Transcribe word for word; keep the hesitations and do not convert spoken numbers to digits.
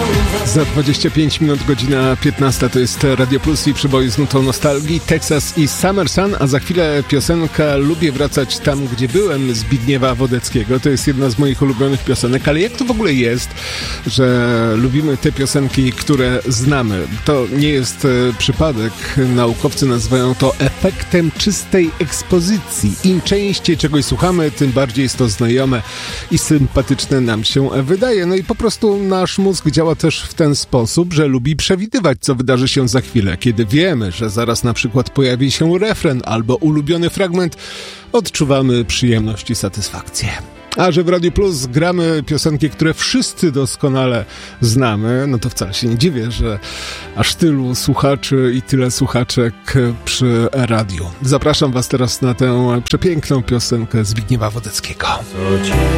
Za dwadzieścia pięć minut, godzina piętnasta, to jest Radio Plus i przyboi z nutą nostalgii, Texas i Summer Sun, a za chwilę piosenka Lubię wracać tam, gdzie byłem, Zbigniewa Wodeckiego. To jest jedna z moich ulubionych piosenek, ale jak to w ogóle jest, że lubimy te piosenki, które znamy? To nie jest e, przypadek. Naukowcy nazywają to efektem czystej ekspozycji. Im częściej czegoś słuchamy, tym bardziej jest to znajome i sympatyczne nam się wydaje. No i po prostu nasz mózg działa też w ten sposób, że lubi przewidywać, co wydarzy się za chwilę. Kiedy wiemy, że zaraz na przykład pojawi się refren albo ulubiony fragment, odczuwamy przyjemność i satysfakcję. A że w Radio Plus gramy piosenki, które wszyscy doskonale znamy, no to wcale się nie dziwię, że aż tylu słuchaczy i tyle słuchaczek przy radiu. Zapraszam Was teraz na tę przepiękną piosenkę Zbigniewa Wodeckiego.